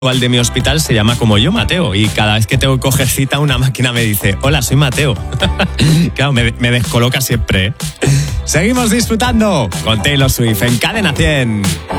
El de mi hospital se llama como yo, Mateo, y cada vez que tengo que coger cita una máquina me dice: hola, soy Mateo. Claro, me descoloca siempre, ¿eh? Seguimos disfrutando con Taylor Swift en Cadena 100.